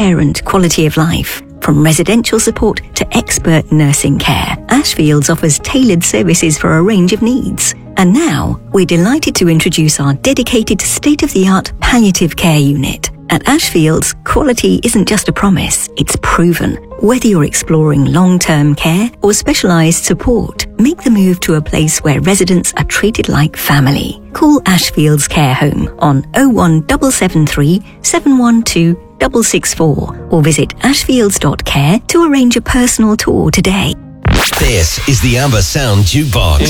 care and quality of life. From residential support to expert nursing care, Ashfields offers tailored services for a range of needs. And now, we're delighted to introduce our dedicated state-of-the-art palliative care unit. At Ashfields, quality isn't just a promise, it's proven. Whether you're exploring long-term care or specialised support, make the move to a place where residents are treated like family. Call Ashfields Care Home on 01773 712 664 or visit ashfields.care to arrange a personal tour today. This is the Amber Sound Jukebox.